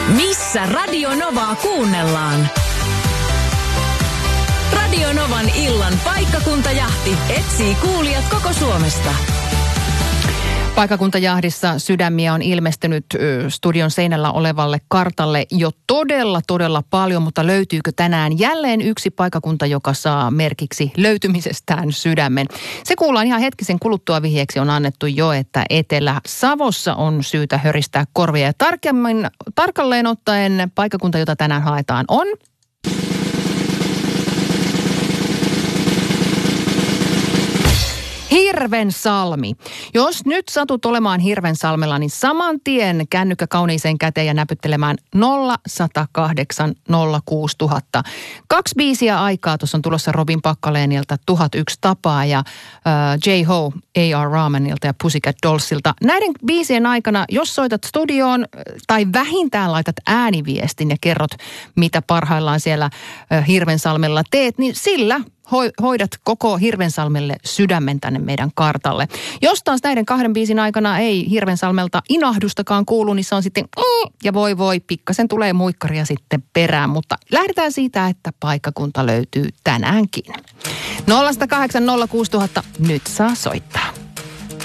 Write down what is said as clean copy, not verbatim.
Missä Radio Novaa kuunnellaan? Radio Novan illan paikkakuntajahti etsii kuulijat koko Suomesta. Paikkakuntajahdissa sydämiä on ilmestynyt studion seinällä olevalle kartalle jo todella paljon, mutta löytyykö tänään jälleen yksi paikkakunta, joka saa merkiksi löytymisestään sydämen? Se kuullaan ihan hetkisen kuluttua. Vihjeeksi on annettu jo, että Etelä-Savossa on syytä höristää korvia. Ja tarkalleen ottaen paikkakunta, jota tänään haetaan, on... Hirvensalmi. Jos nyt satut olemaan Hirvensalmella, niin saman tien kännykkä kauniiseen käteen ja näpyttelemään 0108 06000. 2 biisiä aikaa. Tuossa on tulossa Robin Packalenilta 1001 tapaa ja J-Ho, A.R. Rahmanilta ja Pussycat Dollsilta. Näiden biisien aikana, jos soitat studioon tai vähintään laitat ääniviestin ja kerrot, mitä parhaillaan siellä Hirvensalmella teet, niin sillä hoidat koko Hirvensalmelle sydämen tänne meidän kartalle. Jos taas näiden 2 biisin aikana ei Hirvensalmelta inahdustakaan kuulu, niin se on sitten ja voi, pikkasen tulee muikkaria sitten perään. Mutta lähdetään siitä, että paikkakunta löytyy tänäänkin. 0108 06000 nyt saa soittaa.